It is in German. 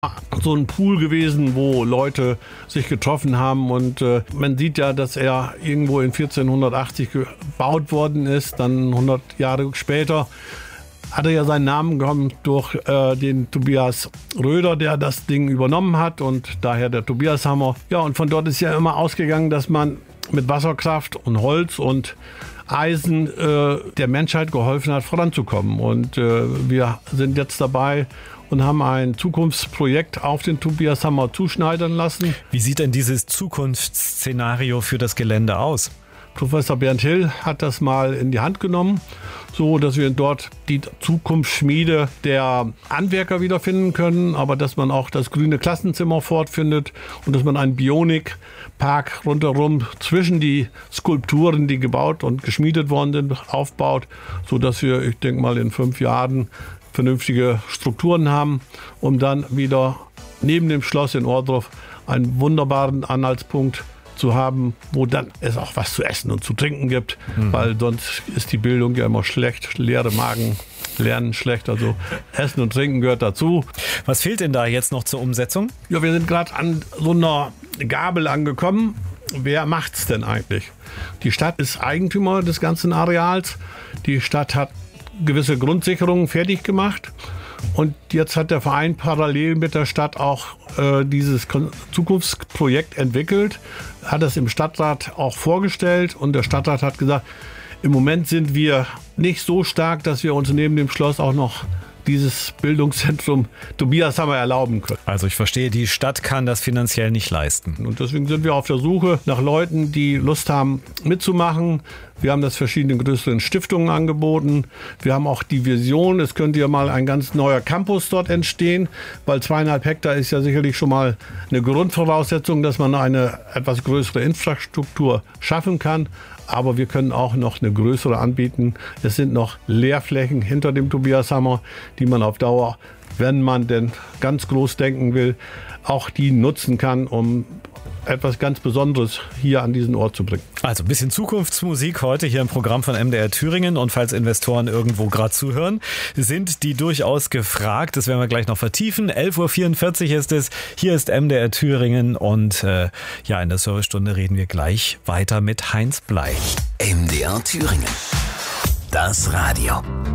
so ein Pool gewesen, wo Leute sich getroffen haben und man sieht ja, dass er irgendwo in 1480 gebaut worden ist, dann 100 Jahre später hat er ja seinen Namen bekommen durch den Tobias Röder, der das Ding übernommen hat und daher der Tobiashammer. Ja, und von dort ist ja immer ausgegangen, dass man mit Wasserkraft und Holz und Eisen der Menschheit geholfen hat, voranzukommen. Und wir sind jetzt dabei und haben ein Zukunftsprojekt auf den Tobiashammer zuschneidern lassen. Wie sieht denn dieses Zukunftsszenario für das Gelände aus? Professor Bernd Hill hat das mal in die Hand genommen, so dass wir dort die Zukunftsschmiede der Handwerker wiederfinden können, aber dass man auch das grüne Klassenzimmer fortfindet und dass man einen Bionikpark rundherum zwischen die Skulpturen, die gebaut und geschmiedet worden sind, aufbaut, so dass wir, ich denke mal, in 5 Jahren vernünftige Strukturen haben, um dann wieder neben dem Schloss in Ohrdruf einen wunderbaren Anhaltspunkt zu haben, wo dann es auch was zu essen und zu trinken gibt, weil sonst ist die Bildung ja immer schlecht, leere Magen, Lernen schlecht, also Essen und Trinken gehört dazu. Was fehlt denn da jetzt noch zur Umsetzung? Ja, wir sind gerade an so einer Gabel angekommen. Wer macht's denn eigentlich? Die Stadt ist Eigentümer des ganzen Areals. Die Stadt hat gewisse Grundsicherungen fertig gemacht. Und jetzt hat der Verein parallel mit der Stadt auch dieses Zukunftsprojekt entwickelt, hat es im Stadtrat auch vorgestellt und der Stadtrat hat gesagt, im Moment sind wir nicht so stark, dass wir uns neben dem Schloss auch noch dieses Bildungszentrum Tobiashammer erlauben können. Also ich verstehe, die Stadt kann das finanziell nicht leisten. Und deswegen sind wir auf der Suche nach Leuten, die Lust haben mitzumachen. Wir haben das verschiedenen größeren Stiftungen angeboten. Wir haben auch die Vision, es könnte ja mal ein ganz neuer Campus dort entstehen, weil 2,5 Hektar ist ja sicherlich schon mal eine Grundvoraussetzung, dass man eine etwas größere Infrastruktur schaffen kann. Aber wir können auch noch eine größere anbieten. Es sind noch Leerflächen hinter dem Tobiashammer, die man auf Dauer, wenn man denn ganz groß denken will, auch die nutzen kann, um etwas ganz Besonderes hier an diesen Ort zu bringen. Also ein bisschen Zukunftsmusik heute hier im Programm von MDR Thüringen. Und falls Investoren irgendwo gerade zuhören, sind die durchaus gefragt. Das werden wir gleich noch vertiefen. 11.44 Uhr ist es. Hier ist MDR Thüringen. Und in der Servicestunde reden wir gleich weiter mit Heinz Bley. MDR Thüringen. Das Radio.